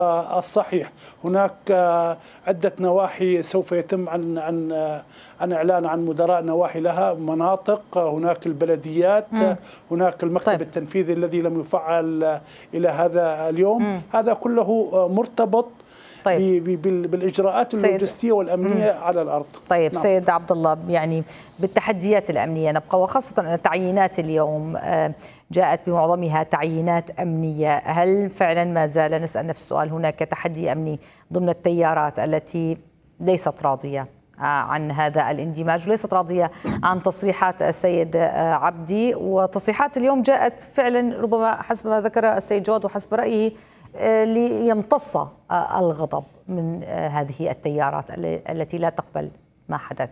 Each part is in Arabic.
الصحيح. هناك عدة نواحي سوف يتم عن إعلان عن مدراء نواحي لها، مناطق، هناك البلديات، هناك المكتب التنفيذي الذي لم يفعل إلى هذا اليوم. هذا كله مرتبط بالإجراءات اللوجستية والأمنية على الأرض. طيب نعم. سيد عبد الله، يعني بالتحديات الأمنية نبقى، وخاصة أن التعيينات اليوم جاءت بمعظمها تعيينات أمنية. هل فعلا ما زال نسأل نفس السؤال، هناك تحدي أمني ضمن التيارات التي ليست راضية عن هذا الاندماج وليست راضية عن تصريحات السيد عبدي؟ وتصريحات اليوم جاءت فعلا ربما حسب ما ذكر السيد جواد وحسب رأيه ليمتص الغضب من هذه التيارات التي لا تقبل ما حدث.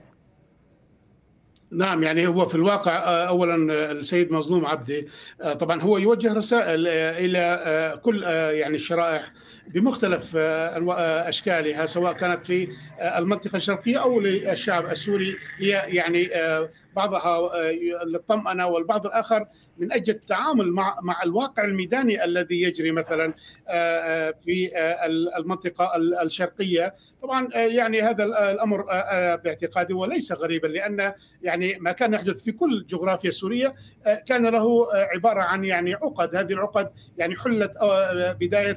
نعم، يعني هو في الواقع أولا السيد مظلوم عبدي طبعا هو يوجه رسائل إلى كل يعني الشرائح بمختلف أشكالها، سواء كانت في المنطقة الشرقية أو للشعب السوري. هي يعني بعضها للطمأنة والبعض الآخر من أجل التعامل مع الواقع الميداني الذي يجري مثلا في المنطقة الشرقية. طبعا يعني هذا الأمر باعتقادي وليس غريبا، لأن يعني ما كان يحدث في كل جغرافيا سورية كان له عبارة عن يعني عقد. هذه العقد يعني حلت بداية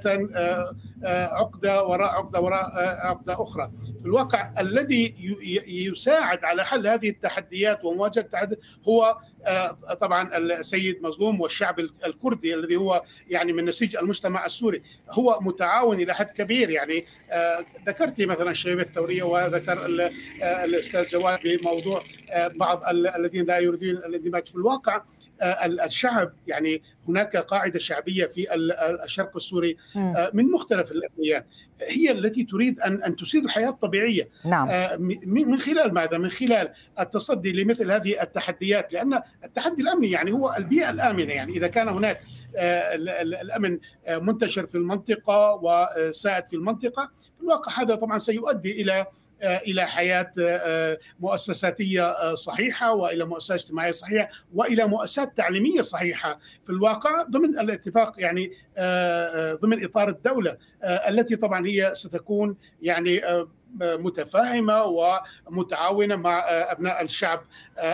عقدة وراء عقدة وراء عقدة أخرى. في الواقع الذي يساعد على حل هذه التحديات ومواجهة التحديات هو طبعا السيد مظلوم والشعب الكردي الذي هو يعني من نسيج المجتمع السوري، هو متعاون إلى حد كبير. يعني ذكرت مثلا الشبيبة الثورية، وذكر الأستاذ جواد بموضوع بعض الذين لا يريدون الاندماج. في الواقع الشعب يعني هناك قاعدة شعبية في الشرق السوري من مختلف الأثنيات هي التي تريد أن تسير الحياة الطبيعية. نعم. من خلال ماذا؟ من خلال التصدي لمثل هذه التحديات، لأن التحدي الأمني يعني هو البيئة الآمنة. يعني إذا كان هناك الأمن منتشر في المنطقة وسائد في المنطقة، في الواقع هذا طبعا سيؤدي إلى حياة مؤسساتية صحيحة، وإلى مؤسسات اجتماعية صحيحة، وإلى مؤسسات تعليمية صحيحة في الواقع ضمن الاتفاق، يعني ضمن إطار الدولة التي طبعا هي ستكون يعني متفاهمة ومتعاونة مع أبناء الشعب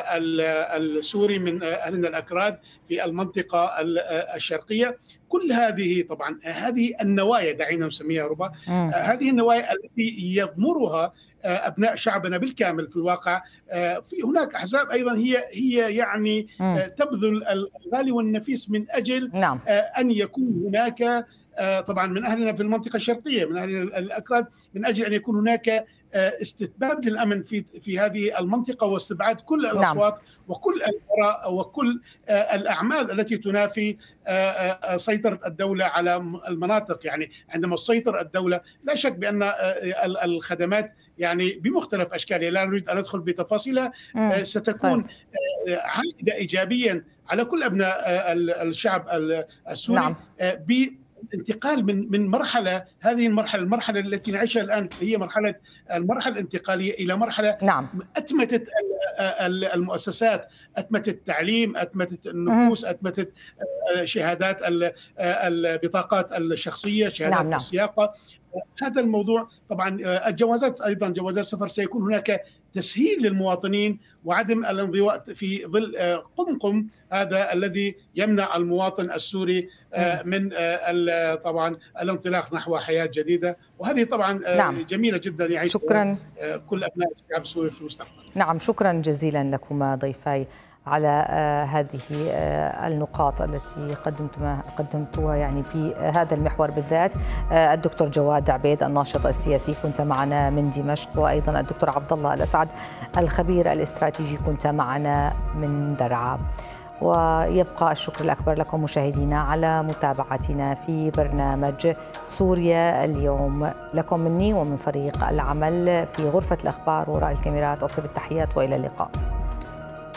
السوري من أهلنا الأكراد في المنطقة الشرقية. كل هذه طبعا هذه النوايا، دعينا نسميها ربما هذه النوايا التي يضمرها أبناء شعبنا بالكامل. في الواقع في هناك أحزاب أيضا هي يعني تبذل الغالي والنفيس من أجل أن يكون هناك طبعا من أهلنا في المنطقة الشرقية، من أهلنا الأكراد، من أجل أن يكون هناك استتباب للأمن في هذه المنطقة، واستبعاد كل الأصوات وكل الآراء وكل الأعمال التي تنافي سيطرة الدولة على المناطق. يعني عندما تسيطر الدولة لا شك بأن الخدمات يعني بمختلف أشكالها، لا نريد أن ندخل بتفاصيلها، ستكون عائدة إيجابيا على كل أبناء الشعب السوري. انتقال من مرحلة، هذه المرحلة التي نعيشها الآن هي المرحلة الانتقالية إلى مرحلة أتمتت المؤسسات، أتمتت التعليم، أتمتت النفوس، أتمتت شهادات البطاقات الشخصية، شهادات السياقة. هذا الموضوع طبعا الجوازات، أيضا جوازات السفر، سيكون هناك تسهيل للمواطنين وعدم الانضواء في ظل قمقم هذا الذي يمنع المواطن السوري من طبعا الانطلاق نحو حياة جديدة. وهذه طبعا جميلة جدا يعيش كل أبناء الشعب السوري في المستقبل. نعم، شكرا جزيلا لكما ضيفاي على هذه النقاط التي قدمتوها يعني في هذا المحور بالذات. الدكتور جواد عبيد الناشط السياسي كنت معنا من دمشق، وأيضا الدكتور عبد الله الأسعد الخبير الاستراتيجي كنت معنا من درعا. ويبقى الشكر الأكبر لكم مشاهدينا على متابعتنا في برنامج سوريا اليوم. لكم مني ومن فريق العمل في غرفة الأخبار وراء الكاميرات أطيب التحيات وإلى اللقاء.